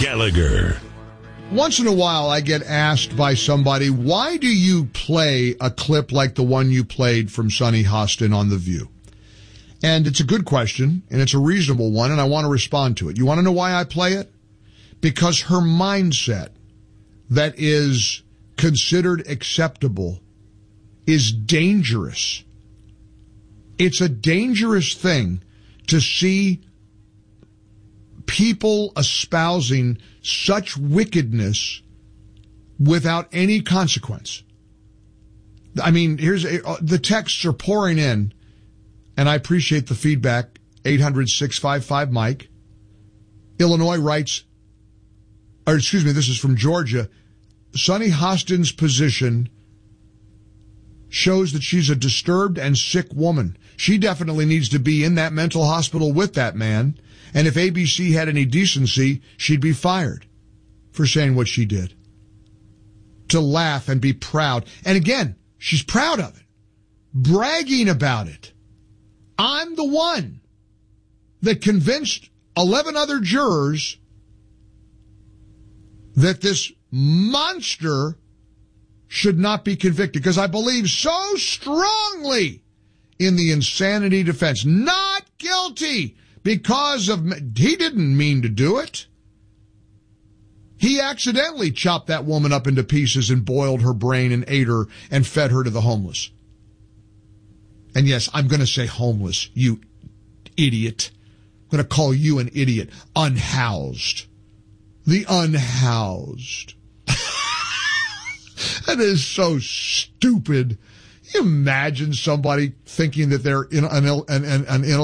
Gallagher. Once in a while, I get asked by somebody, why do you play a clip like the one you played from Sunny Hostin on The View? And it's a good question, and it's a reasonable one, and I want to respond to it. You want to know why I play it? Because her mindset that is considered acceptable is dangerous. It's a dangerous thing to see people espousing such wickedness without any consequence. I mean, the texts are pouring in, and I appreciate the feedback. 800-655-MIKE. Illinois writes, this is from Georgia. Sunny Hostin's position shows that she's a disturbed and sick woman. She definitely needs to be in that mental hospital with that man. And if ABC had any decency, she'd be fired for saying what she did. To laugh and be proud. And again, she's proud of it. Bragging about it. I'm the one that convinced 11 other jurors that this monster should not be convicted, because I believe so strongly in the insanity defense. Not guilty because he didn't mean to do it. He accidentally chopped that woman up into pieces and boiled her brain and ate her and fed her to the homeless. And yes, I'm going to say homeless, you idiot. I'm going to call you an idiot. Unhoused. The unhoused. That is so stupid. Imagine somebody thinking that they're an